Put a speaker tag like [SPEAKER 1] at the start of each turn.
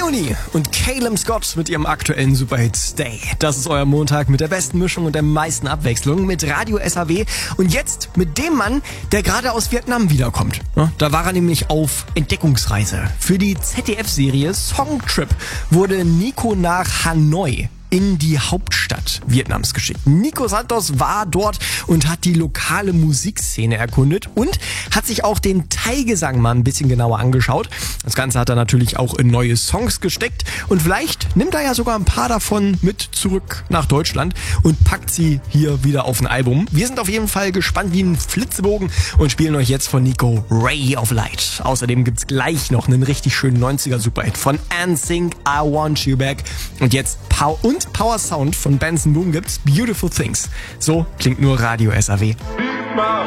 [SPEAKER 1] Leonie und Caleb Scott mit ihrem aktuellen Superhit Stay. Das ist euer Montag mit der besten Mischung und der meisten Abwechslung mit Radio SAW. Und jetzt mit dem Mann, der gerade aus Vietnam wiederkommt. Da war er nämlich auf Entdeckungsreise. Für die ZDF-Serie Song Trip wurde Nico nach Hanoi in die Hauptstadt Vietnams geschickt. Nico Santos war dort und hat die lokale Musikszene erkundet und hat sich auch den Thai-Gesang mal ein bisschen genauer angeschaut. Das Ganze hat er natürlich auch in neue Songs gesteckt und vielleicht nimmt er ja sogar ein paar davon mit zurück nach Deutschland und packt sie hier wieder auf ein Album. Wir sind auf jeden Fall gespannt wie ein Flitzebogen und spielen euch jetzt von Nico Ray of Light. Außerdem gibt's gleich noch einen richtig schönen 90er-Superhit von NSYNC, I Want You Back. Und jetzt Power Sound von Benson Boone gibt's Beautiful Things. So klingt nur Radio SAW.